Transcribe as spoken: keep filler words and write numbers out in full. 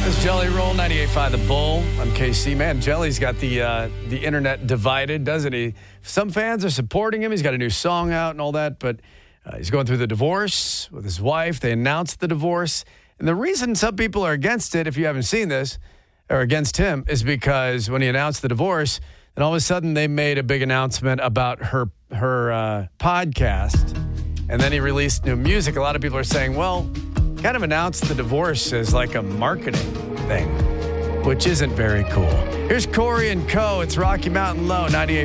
This Jelly Roll, ninety-eight point five The Bull. I'm K C. Man, Jelly's got the uh, the internet divided, doesn't he? Some fans are supporting him. He's got a new song out and all that, but uh, he's going through the divorce with his wife. They announced the divorce. And the reason some people are against it, if you haven't seen this, or against him, is because when he announced the divorce, then all of a sudden they made a big announcement about her, her uh, podcast. And then he released new music. A lot of people are saying, well, kind of announced the divorce as like a marketing thing, which isn't very cool. Here's Corey and Co. It's Rocky Mountain Low, ninety-eight.